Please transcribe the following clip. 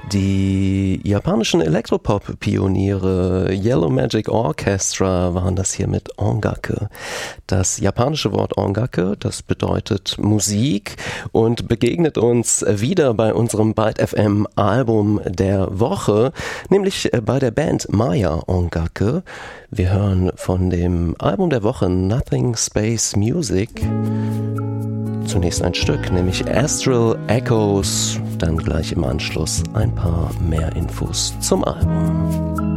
Die japanischen Elektropop-Pioniere Yellow Magic Orchestra waren das hier mit Ongake. Das japanische Wort Ongake, das bedeutet Musik und begegnet uns wieder bei unserem Byte FM Album der Woche, nämlich bei der Band Maya Ongake. Wir hören von dem Album der Woche Nothing Space Music zunächst ein Stück, nämlich Astral Echoes, dann gleich im Anschluss ein paar mehr Infos zum Album.